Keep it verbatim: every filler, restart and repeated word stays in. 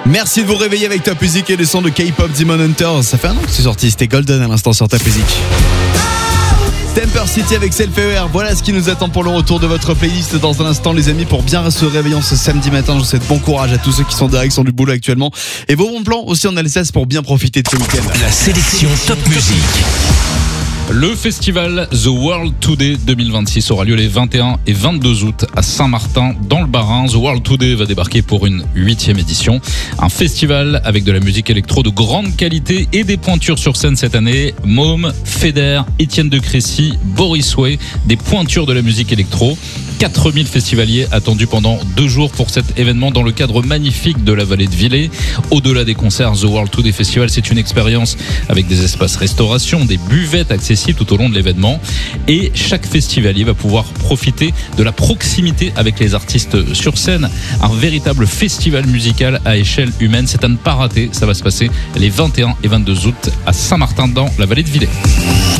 Merci de vous réveiller avec Top Music et les sons de K-pop Demon Hunters. Ça fait un an que c'est sorti, c'était Golden à l'instant sur Top Music. Temper City avec Self-Aware, voilà ce qui nous attend pour le retour de votre playlist dans un instant les amis, pour bien se réveiller en ce samedi matin. Je vous souhaite bon courage à tous ceux qui sont derrière, qui sont du boulot actuellement, et vos bons plans aussi en Alsace pour bien profiter de ce week-end. La sélection Top Music. Le festival The World Today deux mille vingt-six aura lieu les vingt et un et vingt-deux août à Saint-Martin dans le Bas-Rhin. The World Today va débarquer pour une huitième édition. Un festival avec de la musique électro de grande qualité et des pointures sur scène cette année. Môme, Feder, Étienne de Crécy, Boris Way, des pointures de la musique électro. quatre mille festivaliers attendus pendant deux jours pour cet événement dans le cadre magnifique de la vallée de Villers. Au-delà des concerts, The World Today Festival, c'est une expérience avec des espaces restauration, des buvettes accessibles tout au long de l'événement, et chaque festivalier va pouvoir profiter de la proximité avec les artistes sur scène. Un véritable festival musical à échelle humaine, c'est à ne pas rater. Ça va se passer les vingt et un et vingt-deux août à Saint-Martin dans la vallée de Villers.